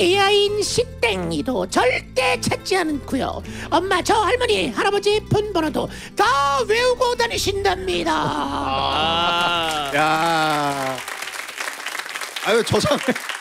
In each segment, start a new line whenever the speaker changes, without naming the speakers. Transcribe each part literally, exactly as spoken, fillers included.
야인 식땡이도 절대 찾지 않고요. 엄마, 저 할머니, 할아버지 폰 번호도 다 외우고 다니신답니다.
아.
야. 아유 저장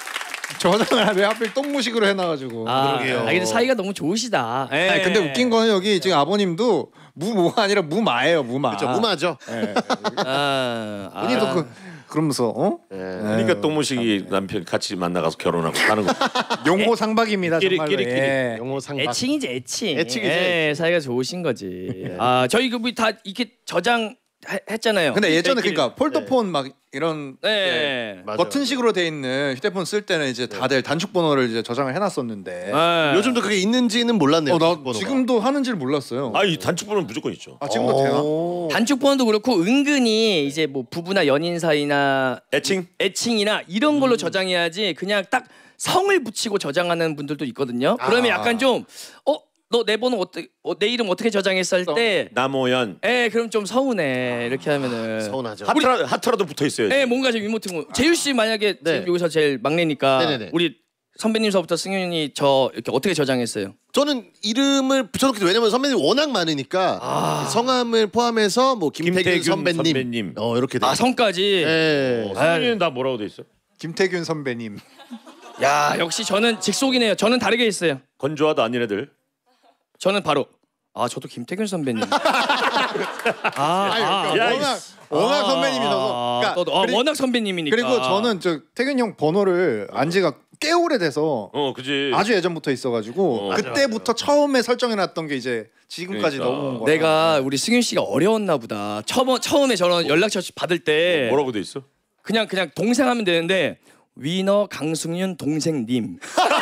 저장을 왜 하필 똥무식으로 해놔가지고.
아,
그러게요.
아 근데 사이가 너무 좋으시다. 예.
아니, 근데 웃긴 거는 여기 지금 아버님도 무모가 아니라 무마예요, 무마.
그렇죠, 무마죠.
예.
아, 아.
본인도 그 그러면서 어?
예.
그러니까 똥무식이 남편 같이 만나가서 결혼하고 사는 거.
용호 상박입니다,
끼리,
정말로.
끼리, 끼리.
예.
영어 상박.
애칭이지 애칭.
애칭이지.
예, 사이가 좋으신 거지. 아 저희 그다 이렇게 저장 해- 했잖아요.
근데 예전에
저희끼리.
그러니까 폴더폰 막 이런
네.
예,
맞아요.
버튼식으로 돼 있는 휴대폰 쓸 때는 이제 다들 단축 번호를 이제 저장을 해놨었는데.
예.
요즘도 그게 있는지는 몰랐네요.
어, 나
번호가.
지금도 하는지를 몰랐어요.
아이 단축번호는 무조건 있죠.
아, 지금도 되나?
오.
단축 번호도 그렇고 은근히 이제 뭐 부부나 연인 사이나
애칭?
애칭이나 이런 걸로 저장해야지 그냥 딱 성을 붙이고 저장하는 분들도 있거든요. 그러면
아.
약간 좀 어? 너 내 번호 어떻게 어, 내 이름 어떻게 저장했어 할 때
남호연.
예, 그럼 좀 서운해. 이렇게 하면은
서운하죠.
하트라, 하트라도 붙어 있어요.
예, 뭔가 좀 이모티콘. 뭐. 재유 씨 만약에
네.
지금 여기서 제일 막내니까
네네네.
우리 선배님서부터 승윤이 저 이렇게 어떻게 저장했어요?
저는 이름을 붙여놓기 왜냐면 선배님 워낙 많으니까 성함을 포함해서 뭐 김태균,
김태균
선배님,
선배님.
어 이렇게 돼.
아, 성까지.
예.
승윤이는 나 뭐라고 돼 있어?
김태균 선배님.
야, 역시 저는 직속이네요. 저는 다르게 했어요.
건조하도 아닌 애들.
저는 바로 아, 저도 김태균 선배님. 아,
아니,
아,
그러니까
야,
워낙 워낙 선배님이셔서.
아, 또, 아,
그리-
워낙 선배님이니까.
그리고 저는 저 태균 형 번호를 안 지가 꽤 오래돼서
어, 그지.
아주 예전부터 있어가지고
어,
그때부터 처음에 설정해놨던 게 이제 지금까지
그러니까.
넘어온 거야.
내가 우리 승윤 씨가 어려웠나 보다. 처음 처음에 저런 연락처 받을 때
뭐라고 돼 있어?
그냥 그냥 동생 하면 되는데 위너 강승윤 동생님.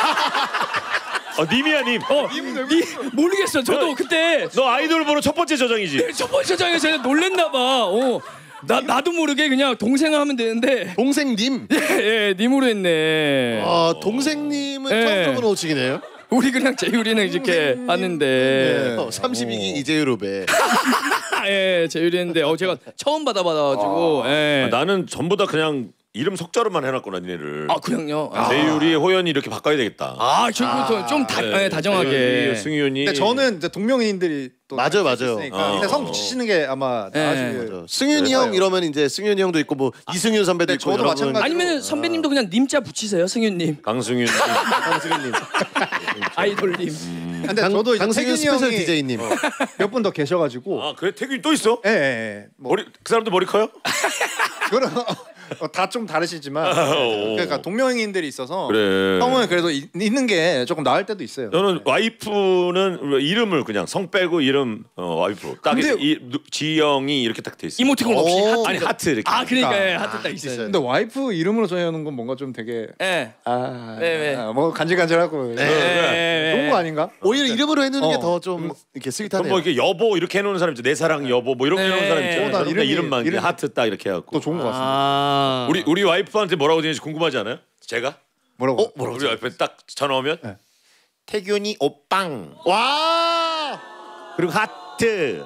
어, 님이야 님.
어, 니 모르겠어. 저도 그때
너 아이돌 번호 첫 번째 저장이지.
첫 번째 장에서 제가 놀랬나 봐. 어. 나 나도 모르게 그냥 동생 하면 되는데
동생님.
예, 님으로 했네.
아 동생님은
예.
처음 들어보는 호칭이네요.
우리 그냥 제유리는 이렇게 하는데
어, 삼십이 기 이재율 후배.
예, 제유리 했는데 어 제가 처음 받아받아가지고 예.
아, 나는 전부 다 그냥 이름 석자로만 해놨구나 니네를.
아 그냥요. 아,
재율이, 호연이 이렇게 바꿔야 되겠다.
아 지금부터 좀 다,
네.
예, 다정하게.
재율이, 승윤이.
근데 저는 이제 동명이인들이 또
맞아요, 맞아요.
있으니까.
어.
근데 성 붙이시는 게 아마
네.
나중에.
승윤이 형
그래서요.
이러면 이제 승윤이 형도 있고 뭐 이승윤 선배도
네,
있고
저도
여러분.
마찬가지로.
아니면 선배님도 그냥 님자 붙이세요, 승윤님.
강승윤.
강승윤님.
아이돌님.
근데
강-
저도 이제
강승윤
태균이
스페셜
형이
디제이님.
몇 분 더 계셔가지고.
아 그래 태균이 또 있어?
예, 예, 예. 뭐
머리 그 사람도 머리 커요?
그거는 다 좀 다르시지만
오.
그러니까 동명이인들이 있어서
그래.
형은 그래도 이, 있는 게 조금 나을 때도 있어요.
저는 와이프는 이름을 그냥 성 빼고 이름 어, 와이프로 딱
근데-
이, 누- 지영이 이렇게 딱 돼 있어.
이모티콘 없이
오.
하트.
아니 하트 이렇게.
아 그러니까
아,
예, 하트 딱 있어요.
근데 와이프 이름으로 정해놓는 건 뭔가 좀 되게
예.
아,
네, 네.
아, 뭐 간질간질하고
예, 예,
좋은
예.
거 아닌가?
오히려 이름으로 해놓는
어.
게 더 좀 이렇게
그럼
스윗하네요.
뭐 이렇게 여보 이렇게 해놓는 사람 있죠. 내 사랑 여보 뭐 이렇게
네.
해놓는 사람 있죠.
어,
난
저는
이름이-
이름만
이름-
하트 딱 이렇게 해갖고.
또 좋은 거 같습니다.
아.
우리 우리 와이프한테 뭐라고 되는지 궁금하지 않아요? 제가?
뭐라고?
어 뭐라고?
우리 와이프 딱 전화 오면
네.
태균이 오빵
와.
그리고 하트.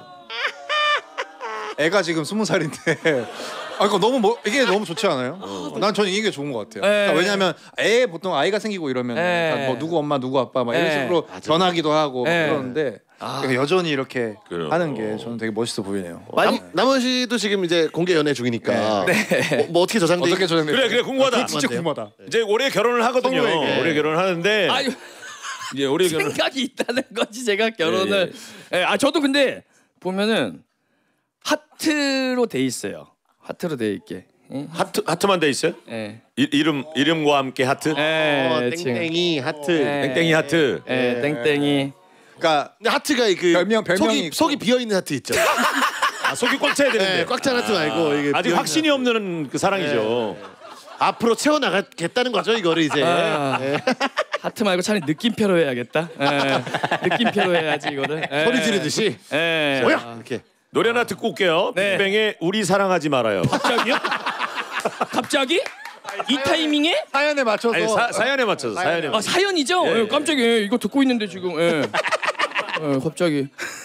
애가 지금 스무 살인데. 아, 이거 너무 뭐 이게 너무 좋지 않아요? 난 저는 이게 좋은 것 같아요.
네.
그러니까 왜냐하면 애 보통 아이가 생기고 이러면
네.
그러니까 뭐 누구 엄마 누구 아빠 막 이런
네.
식으로 전하기도 하고
네.
그러는데 그러니까 여전히 이렇게
그래요.
하는 게 저는 되게 멋있어 보이네요.
남, 남원 씨도 지금 이제 공개 연애 중이니까 뭐, 뭐 어떻게 저장돼?
어떻게 저장돼?
그래 그래 궁금하다.
진짜
궁금한데요?
궁금하다.
이제 올해 결혼을 하거든요.
성우에게.
올해 결혼을 하는데
아유,
이제 올해 결혼.
생각이 있다는 거지 제가 결혼을. 예, 아 저도 근데 보면은 하트로 돼 있어요. 하트로 돼 있게. 예.
하트 하트만 돼 있어요?
예.
이, 이름 이름과 함께 하트.
예,
어,
지금.
땡땡이 하트.
예.
땡땡이 하트.
예, 땡땡이.
그러니까
근데 하트가 그
별명- 별명이
속이
있고.
속이 비어 있는 하트 있죠.
아 속이 꽉 차야 되는데.
네, 꽉찬 하트 말고 이게
아직
비어
확신이 없는 그 사랑이죠.
앞으로 채워 나가겠다는 거죠 이거를 이제.
아, 하트 말고 차라리 느낌표로 해야겠다. 예. 느낌표로 해야지 이거를. 예.
소리 지르듯이.
예.
뭐야? 이렇게.
노래 하나 듣고 올게요.
네.
빅뱅의 우리 사랑하지 말아요.
갑자기요? 갑자기? 이 타이밍에?
사연에 맞춰서
아니 사, 사연에 맞춰서 사연에.
아 사연이죠?
예,
예,
예.
깜짝이야. 이거 듣고 있는데 지금. 예. 예, 갑자기.